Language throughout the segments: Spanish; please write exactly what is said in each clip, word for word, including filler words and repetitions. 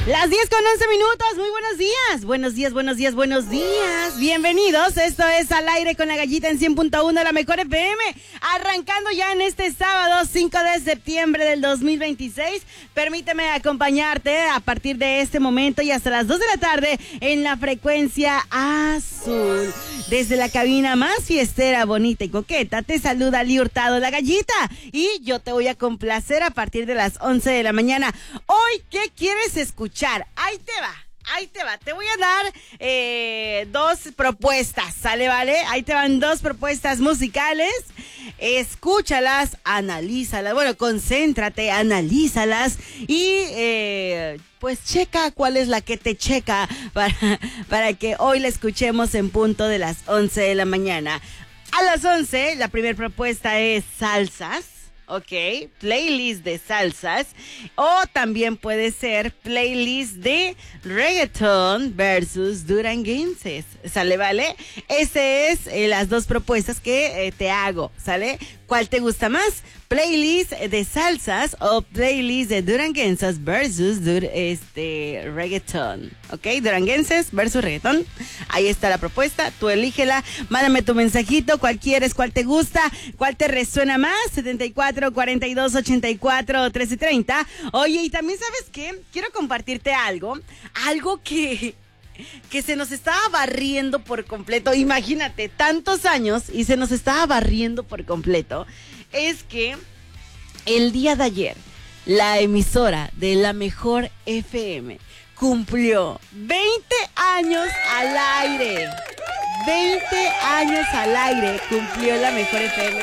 Las diez con once minutos, muy buenos días, buenos días, buenos días, buenos días, bienvenidos, esto es Al Aire con la Gallita en cien punto uno de la Mejor F M, arrancando ya en este sábado cinco de septiembre del dos mil veintiséis, permíteme acompañarte a partir de este momento y hasta las dos de la tarde en la frecuencia azul, desde la cabina más fiestera, bonita y coqueta, te saluda Lee Hurtado, la Gallita, y yo te voy a complacer a partir de las once de la mañana. Hoy, ¿qué quieres escuchar? Ahí te va, ahí te va. Te voy a dar eh, dos propuestas, ¿sale, vale? Ahí te van dos propuestas musicales. Escúchalas, analízalas. Bueno, concéntrate, analízalas y eh, pues checa cuál es la que te checa para, para que hoy la escuchemos en punto de las once de la mañana. A las once, la primera propuesta es salsas. Ok, playlist de salsas, o también puede ser playlist de reggaeton versus duranguenses, ¿sale, vale? Ese es eh, las dos propuestas que eh, te hago, ¿sale? ¿Cuál te gusta más? ¿Playlist de salsas o playlist de duranguenses versus dur este reggaeton? ¿Ok? Duranguenses versus reggaeton. Ahí está la propuesta, tú elígela, mándame tu mensajito, cuál quieres, cuál te gusta, cuál te resuena más, setenta y cuatro, cuarenta y dos, ochenta y cuatro, trece, treinta. Oye, y también, ¿sabes qué? Quiero compartirte algo, algo que... que se nos estaba barriendo por completo, imagínate, tantos años y se nos estaba barriendo por completo, es que el día de ayer la emisora de La Mejor F M cumplió veinte años al aire, veinte años al aire cumplió La Mejor F M.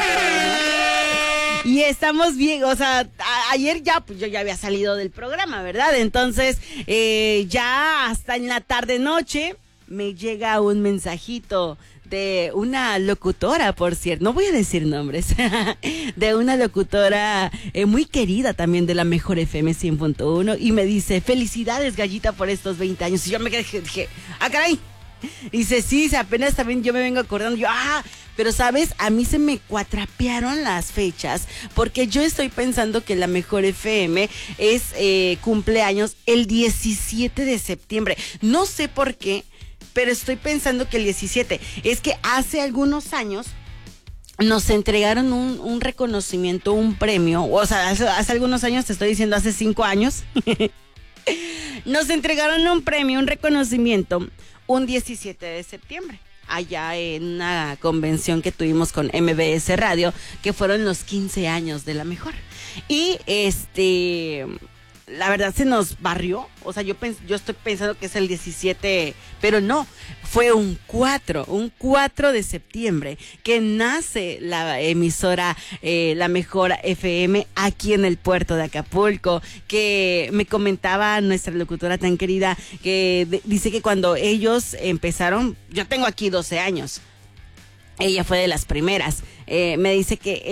Y estamos bien, o sea, a, ayer ya, pues yo ya había salido del programa, ¿verdad? Entonces, eh, ya hasta en la tarde-noche me llega un mensajito de una locutora, por cierto, no voy a decir nombres, de una locutora eh, muy querida también de La Mejor F M cien punto uno, y me dice, felicidades, Gallita, por estos veinte años. Y yo me quedé, dije, ah, caray. Dice, sí, apenas también yo me vengo acordando, yo, ah, pero sabes, a mí se me cuatrapearon las fechas, porque yo estoy pensando que La Mejor F M es eh, cumpleaños el diecisiete de septiembre, no sé por qué, pero estoy pensando que el diecisiete, es que hace algunos años nos entregaron un, un reconocimiento, un premio, o sea, hace, hace algunos años, te estoy diciendo, hace cinco años, nos entregaron un premio, un reconocimiento, un diecisiete de septiembre, allá en una convención que tuvimos con M B S Radio, que fueron los quince años de La Mejor. Y este, la verdad se nos barrió, o sea, yo, pens yo estoy pensando que es el diecisiete, pero no, fue un cuatro, un cuatro de septiembre que nace la emisora eh, La Mejor F M aquí en el puerto de Acapulco, que me comentaba nuestra locutora tan querida, que de, dice que cuando ellos empezaron, yo tengo aquí doce años, ella fue de las primeras, eh, me dice que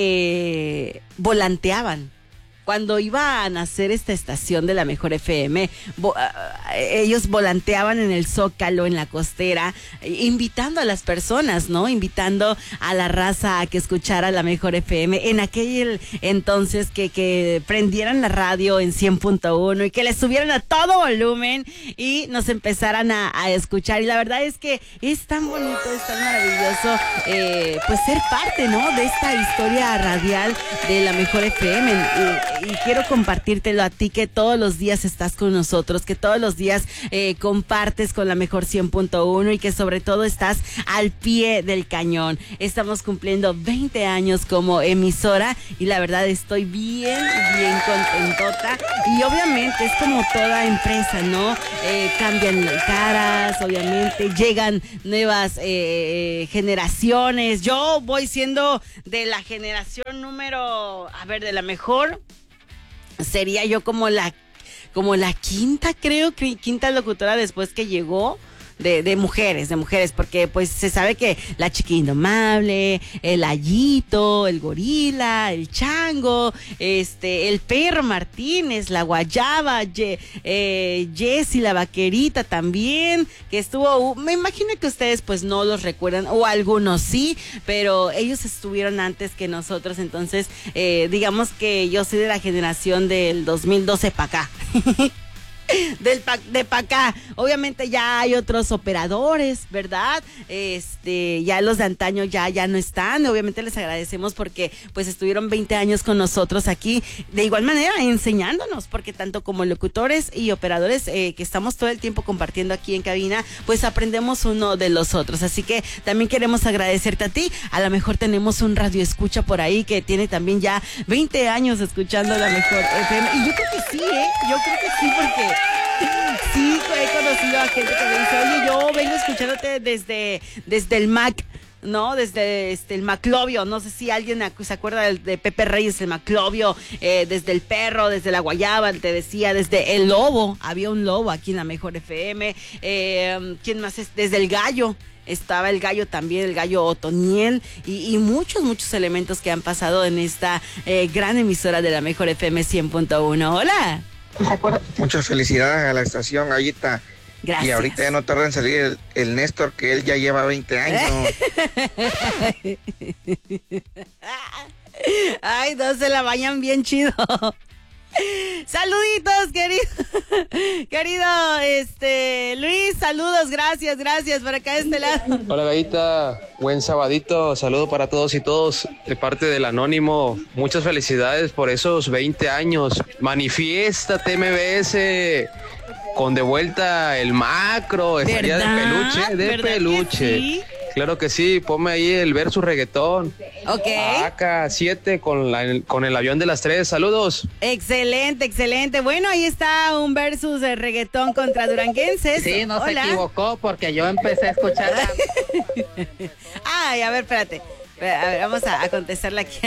eh, volanteaban. Cuando iba a nacer esta estación de La Mejor F M, vo uh, ellos volanteaban en el Zócalo, en la costera, invitando a las personas, ¿no? Invitando a la raza a que escuchara La Mejor F M. En aquel entonces que, que prendieran la radio en cien punto uno y que le subieran a todo volumen y nos empezaran a, a escuchar. Y la verdad es que es tan bonito, es tan maravilloso, eh, pues ser parte, ¿no? De esta historia radial de La Mejor F M. Y, y quiero compartírtelo a ti, que todos los días estás con nosotros, que todos los días eh, compartes con La Mejor cien punto uno y que sobre todo estás al pie del cañón. Estamos cumpliendo veinte años como emisora y la verdad estoy bien, bien contentota. Y obviamente es como toda empresa, ¿no? Eh, cambian caras, obviamente llegan nuevas eh, generaciones. Yo voy siendo de la generación número, a ver, de La Mejor. Sería yo como la como la quinta, creo, que quinta locutora después que llegó de, de mujeres, de mujeres, porque pues se sabe que la Chica Indomable, el Ayito, el Gorila, el Chango, este, el Perro Martínez, la Guayaba, Ye, eh, Jessie, la Vaquerita también, que estuvo, me imagino que ustedes pues no los recuerdan, o algunos sí, pero ellos estuvieron antes que nosotros, entonces eh, digamos que yo soy de la generación del dos mil doce para acá. Del pa, de pa' acá. Obviamente ya hay otros operadores, ¿verdad? Este, ya los de antaño ya, ya no están. Obviamente les agradecemos porque pues estuvieron veinte años con nosotros aquí. De igual manera, enseñándonos, porque tanto como locutores y operadores eh, que estamos todo el tiempo compartiendo aquí en cabina, pues aprendemos uno de los otros. Así que también queremos agradecerte a ti. A lo mejor tenemos un radio escucha por ahí que tiene también ya veinte años escuchando la mejor F M. Y yo creo que sí, ¿eh? Yo creo que sí, porque sí, he conocido a gente que me dice, oye, yo vengo escuchándote desde, desde el Mac, ¿no? Desde este, el Maclovio, no sé si alguien se acuerda de, de Pepe Reyes, el Maclovio, eh, desde el Perro, desde la Guayaba, te decía, desde el Lobo, había un Lobo aquí en la mejor F M, eh, ¿quién más es? Desde el Gallo. Estaba el Gallo también, el Gallo Otoniel y, y muchos, muchos elementos que han pasado en esta eh, gran emisora de la mejor F M cien punto uno. Hola. Muchas felicidades a la estación, Gallita. Gracias. Y ahorita ya no tarda en salir el, el Néstor, que él ya lleva veinte años. Ay, no, se la bañan bien chido. Saluditos, querido, querido, este, Luis, saludos, gracias, gracias, por acá de este lado. Hola, Gallita, buen sabadito, saludo para todos y todos, de parte del Anónimo, muchas felicidades por esos veinte años, manifiéstate M B S, con de vuelta el macro, estaría de peluche, de peluche. Sí? Claro que sí, ponme ahí el versus reggaetón. Ok. Acá siete con, la, con el avión de las tres, saludos. Excelente, excelente. Bueno, ahí está un versus de reggaetón contra duranguenses. Sí, no Hola. se equivocó porque yo empecé a escuchar. Ay, a ver, espérate. A ver, vamos a, a contestarle aquí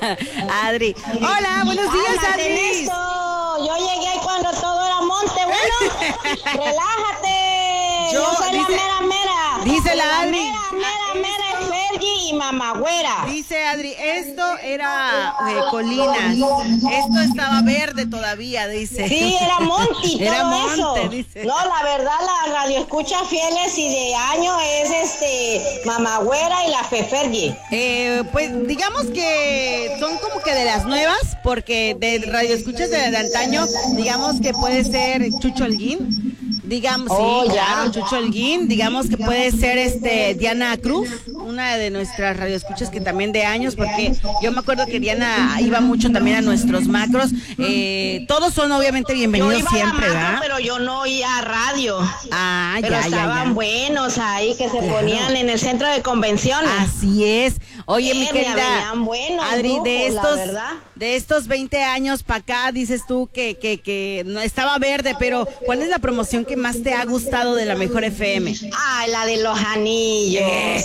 a Adri. Hola, buenos días, Adri. Adri. Yo llegué cuando todo era monte, bueno. Relájate. Yo, yo soy dice, la mera, mera. Dice la, la Adri. Mera, mera, mera es Fergie y Mamagüera. Dice Adri, esto era eh, colinas. Esto estaba verde todavía, dice. Sí, era monte y era todo monte, eso. Dice. No, la verdad, la radio escucha fieles y de año es este Mamagüera y la Fe Fergie. Eh, pues digamos que son como que de las nuevas, porque de radio escuchas de, de antaño, digamos que puede ser Chucho Holguín. Digamos, oh, sí, ya. claro, Chucho Holguín, digamos que puede ser este Diana Cruz, una de nuestras radioescuchas que también de años, porque yo me acuerdo que Diana iba mucho también a nuestros macros, eh, todos son obviamente bienvenidos yo iba siempre, a macro, ¿verdad? Pero yo no oía a radio. Ah, pero ya, estaban ya, ya. buenos ahí que se claro. ponían en el centro de convenciones. Así es. Oye, mi querida buenos, Adri, grupos, de estos, la verdad. de estos veinte años para acá, dices tú que, que, que no estaba verde, pero ¿cuál es la promoción que más te ha gustado de la mejor F M? Ay, la de los anillos.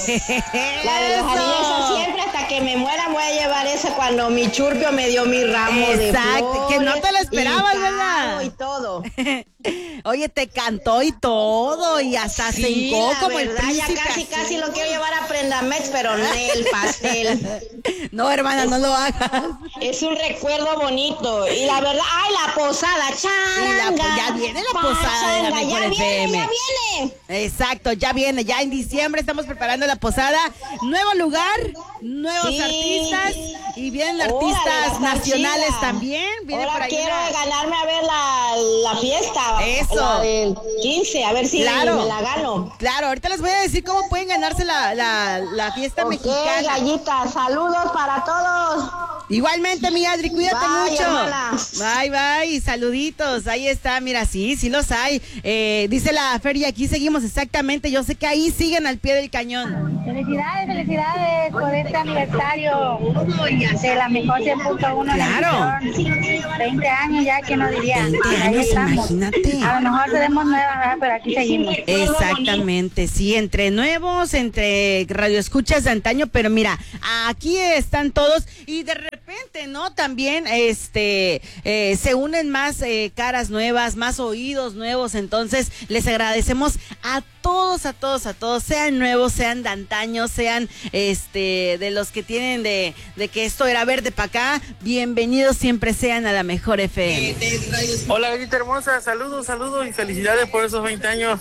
La de los anillos, esa siempre hasta que me muera voy a llevar esa cuando mi churpio me dio mi ramo Exacto, de flores. que no te lo esperabas, y ¿verdad? Y todo. Oye, te cantó y todo, y hasta se Sí, hincó la como verdad, el príncipe. ya casi, así. casi lo quiero llevar a Prenda Mex, pero no el pastel. No, hermana, no lo hagas. Es un recuerdo bonito. Y la verdad, ay, la posada, charanga. Y la- ya viene la posada de la pachanga, mejor ya F M. viene, ya viene. Exacto, ya viene, ya en diciembre estamos preparando la posada. Nuevo lugar, nuevos Sí. artistas y vienen Órale, artistas la nacionales salsilla. también. Viene Ahora por ahí quiero una- ganarme a ver la, la fiesta. Eso. La del quince, a ver si Claro. me la gano. Claro, ahorita les voy a decir cómo pueden ganarse la, la, la fiesta Ok, mexicana. Gallita, saludos para todos. Igualmente, mi Adri, cuídate Bye, mucho. hermana. Bye, bye, saluditos. Ahí está, mira, sí, sí los hay. Eh, dice la feria, aquí seguimos exactamente. Yo sé que ahí siguen al pie del cañón. Felicidades, felicidades por este aniversario de la mejor cien punto uno. Claro. veinte años ya, que no diría. veinte Ahí años, estamos. imagínate. A lo mejor seremos nuevas, ¿verdad? Pero aquí seguimos. Exactamente, sí, entre nuevos, entre radioescuchas de antaño, pero mira, aquí están todos y de repente, ¿no? También, este, eh, se unen más eh, caras nuevas, más oídos nuevos, entonces les agradecemos a todos, a todos, a todos, sean nuevos, sean de antaño, sean, este, de los que tienen de, de que esto era verde para acá, bienvenidos siempre sean a la mejor F M. Hola, Gallita hermosa, saludos, saludos y felicidades por esos veinte años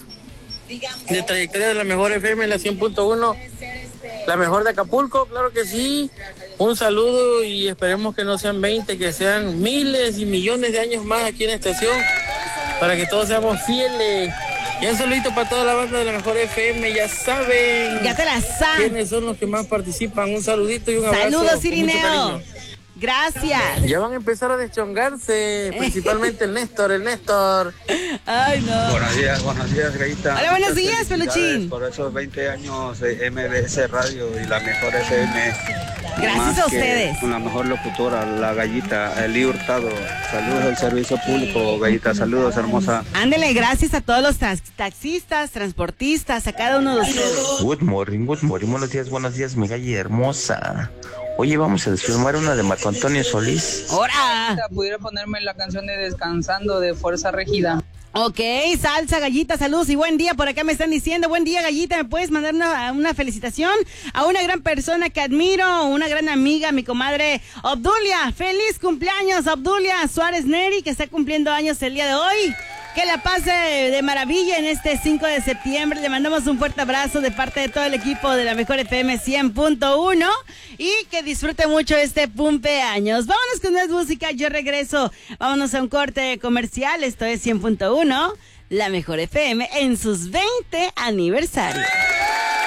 de trayectoria de la mejor F M, la cien punto uno, la mejor de Acapulco, claro que sí. Un saludo y esperemos que no sean veinte, que sean miles y millones de años más aquí en la estación, para que todos seamos fieles. Y un saludito para toda la banda de la Mejor F M, ya saben. Ya te la saben. ¿Quiénes son los que más participan? Un saludito y un abrazo. Saludos, Irineo. Gracias. Ya van a empezar a deschongarse, principalmente el Néstor, el Néstor. Ay, no. Buenos días, buenos días, Gallita. Hola, buenos Muchas días, felicidades Peluchín. Por esos veinte años de M B S Radio y la Mejor F M. Gracias Más a que ustedes. Con la mejor locutora, la Gallita, Eli Hurtado. Saludos al servicio público, Gallita. Saludos, hermosa. Ándele, gracias a todos los tax- taxistas, transportistas, a cada uno de ustedes. Good morning, good morning, buenos días, buenos días, mi Galli hermosa. Oye, vamos a desfilmar una de Marco Antonio Solís. ¡Hora! Pudiera ponerme la canción de Descansando de Fuerza Regida. Ok, salsa, Gallita, saludos y buen día. Por acá me están diciendo, buen día, Gallita, ¿me puedes mandar una, una felicitación a una gran persona que admiro, una gran amiga, mi comadre Obdulia? Feliz cumpleaños, Obdulia Suárez Neri, que está cumpliendo años el día de hoy. Que la pase de maravilla en este cinco de septiembre. Le mandamos un fuerte abrazo de parte de todo el equipo de la Mejor F M cien punto uno y que disfrute mucho este cumpleaños. Vámonos con más música, yo regreso. Vámonos a un corte comercial. Esto es cien punto uno, la Mejor F M en sus veinte aniversarios.